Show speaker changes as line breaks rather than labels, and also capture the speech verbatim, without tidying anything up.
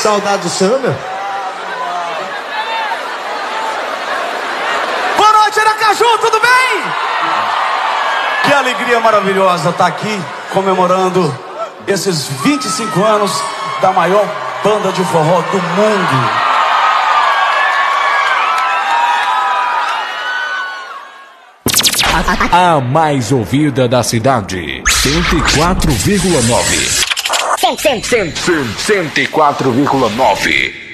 Saudade do senhor, meu.
Boa noite, Aracaju, tudo bem? Que alegria maravilhosa estar aqui comemorando esses vinte e cinco anos da maior banda de forró do mundo.
A mais ouvida da cidade, cento e quatro vírgula nove. cento e quatro vírgula nove.